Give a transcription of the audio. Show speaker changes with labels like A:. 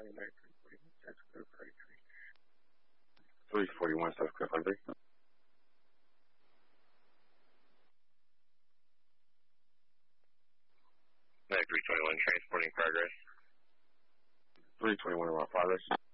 A: 341 South Cliff Highway.
B: Mag 321, transporting progress.
A: 321 around progress.